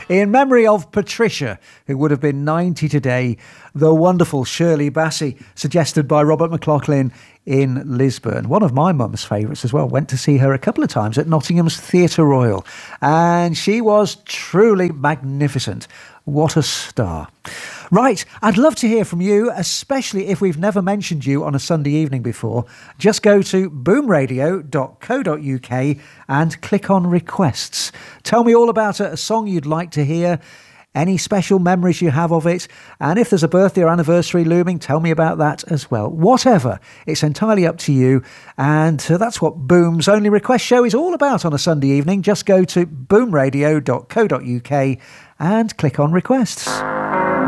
In memory of Patricia, who would have been 90 today, the wonderful Shirley Bassey, suggested by Robert McLaughlin in Lisburn. One of my mum's favourites as well. Went to see her a couple of times at Nottingham's Theatre Royal, and she was truly magnificent. What a star. Right, I'd love to hear from you, especially if we've never mentioned you on a Sunday evening before. Just go to boomradio.co.uk and click on requests. Tell me all about a song you'd like to hear, any special memories you have of it, and if there's a birthday or anniversary looming, tell me about that as well. Whatever, it's entirely up to you, and that's what Boom's Only Request Show is all about on a Sunday evening. Just go to boomradio.co.uk and click on requests.